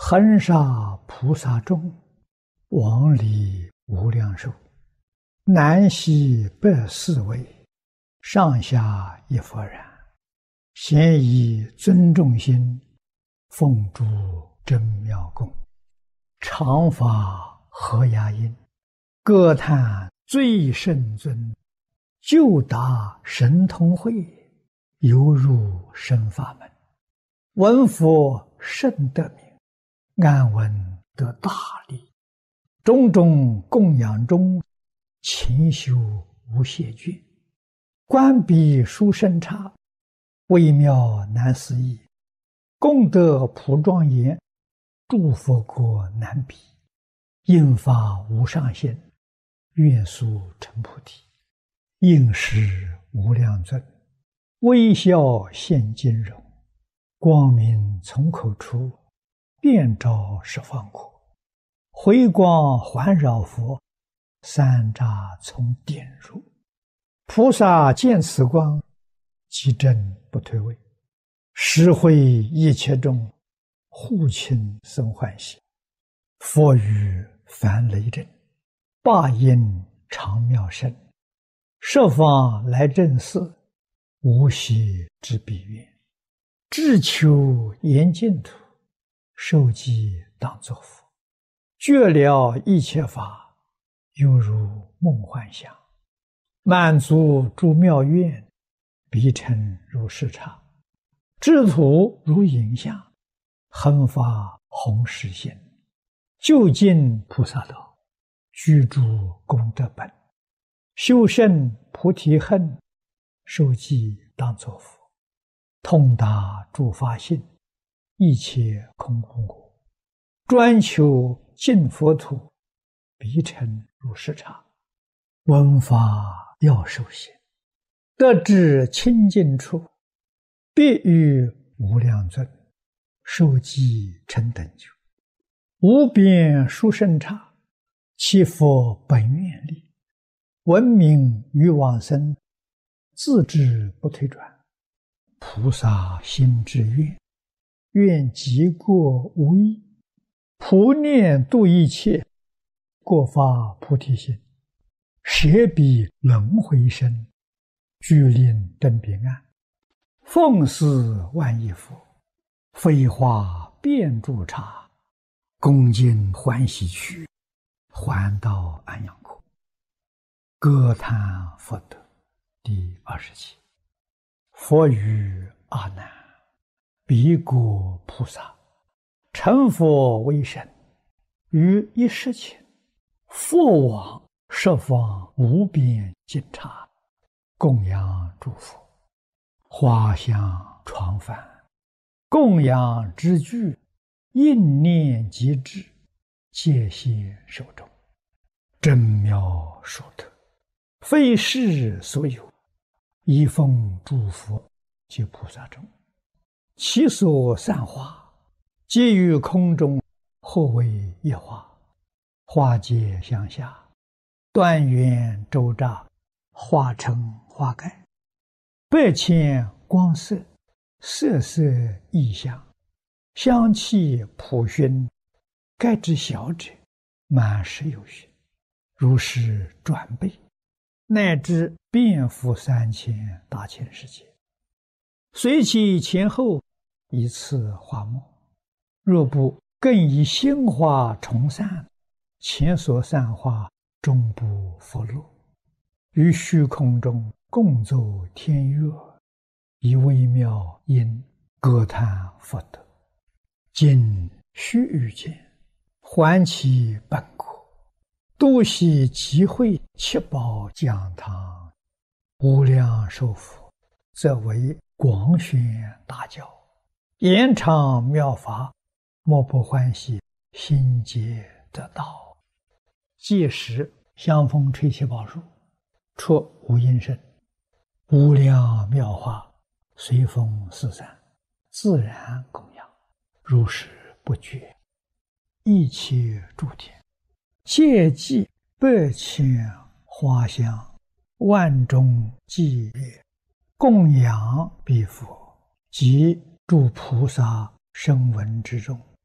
恒沙菩萨众，往里无量寿，南西北四围，上下一佛然。咸以尊重心，奉诸真妙供，常法合雅音，歌叹最胜尊，就达神通会，犹入深法门。闻佛甚得名，安闻得大利。种种供养中，勤修无懈倦。观彼殊胜刹，微妙难思议。功德普庄严，诸佛国难比。应发无上限，愿速成菩提。应时无量尊，微笑现金容。光明从口出，遍照十方国。回光环绕佛，三匝从点入。菩萨见此光，即正不退位。实会一切众，护亲生欢喜。佛语凡雷震，霸音常妙声。十方来正寺，无息之彼愿。志求严净土，受记当作佛。觉了一切法，犹如梦幻想。满足诸妙愿，必成如是刹。智土如影像，恒发弘誓心。究竟菩萨道，居住功德本。修胜菩提恨，受记当作佛。通达诸法性，一切空空果。专求净佛土，必成如是刹。闻法要受行，得至清净处，必遇无量尊，受记成等觉。无边殊胜刹，其佛本愿力。闻名于往生，自知不退转。菩萨心之愿，愿极过无异。普念度一切，过发菩提心。舍彼轮回身，具令登彼岸。奉祀万亿佛，飞化遍诸刹。恭敬欢喜去，还到安养国。歌叹佛德第27。佛语阿难：彼国菩萨，成佛为身，于一时前，佛往十方无边尽刹，供养诸佛。花香床幡，供养之具，应念即至，戒谢手中。真妙殊特，非世所有。一奉诸佛及菩萨众，其所散花，皆于空中，或为一花。花皆相下，端圆周匝，花成花盖。百千光色，色色异香，香气普熏。盖之小者，满室有余，如是转倍，乃至遍覆3000大千世界。随其前后，一次花末。若不更以新花重散，前所散花终不复落。于虚空中共奏天乐，以微妙音歌叹佛德。今须臾间，还其本国，多悉集会七宝讲堂。无量寿佛，则为广宣大教，延长妙法，莫不欢喜，心皆得道。届时香风吹起宝树，出无音声，无量妙法随风四散，自然供养，如是不绝。一切诸天，皆祭百千花香，万众伎乐，供养彼佛及诸菩萨声闻之中，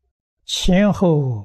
前后